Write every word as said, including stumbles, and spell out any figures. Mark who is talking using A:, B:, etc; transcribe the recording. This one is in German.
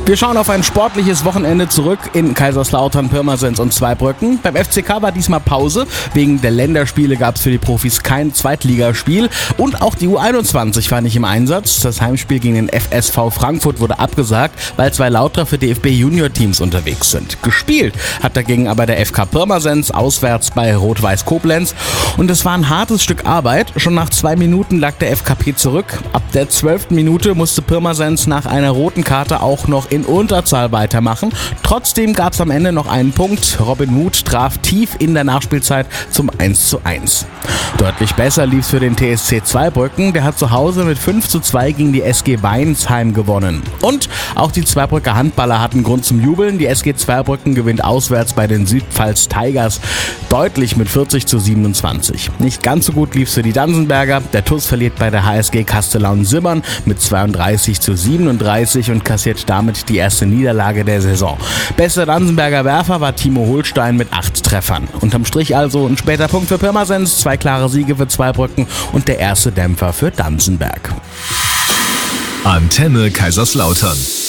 A: Wir schauen auf ein sportliches Wochenende zurück in Kaiserslautern, Pirmasens und Zweibrücken. Beim F C K war diesmal Pause. Wegen der Länderspiele gab es für die Profis kein Zweitligaspiel. Und auch die U einundzwanzig war nicht im Einsatz. Das Heimspiel gegen den F S V Frankfurt wurde abgesagt, weil zwei Lauterer für D F B Junior-Teams unterwegs sind. Gespielt hat dagegen aber der F K Pirmasens auswärts bei Rot-Weiß Koblenz. Und es war ein hartes Stück Arbeit. Schon nach zwei Minuten lag der F K P zurück. Ab der zwölften Minute musste Pirmasens nach einer roten Karte auch noch in Unterzahl weitermachen. Trotzdem gab es am Ende noch einen Punkt. Robin Muth traf tief in der Nachspielzeit zum eins zu eins. Deutlich besser lief es für den T S C Zweibrücken. Der hat zu Hause mit fünf zu zwei gegen die S G Weinsheim gewonnen. Und auch die Zweibrücker Handballer hatten Grund zum Jubeln. Die S G Zweibrücken gewinnt auswärts bei den Südpfalz Tigers deutlich mit vierzig zu siebenundzwanzig. Nicht ganz so gut lief es für die Dansenberger. Der T U S verliert bei der H S G Kastellaun-Simmern mit zweiunddreißig zu siebenunddreißig und kassiert damit die erste Niederlage der Saison. Bester Dansenberger Werfer war Timo Holstein mit acht Treffern. Unterm Strich also ein später Punkt für Pirmasens, zwei klare Siege für Zweibrücken und der erste Dämpfer für Dansenberg.
B: Antenne Kaiserslautern.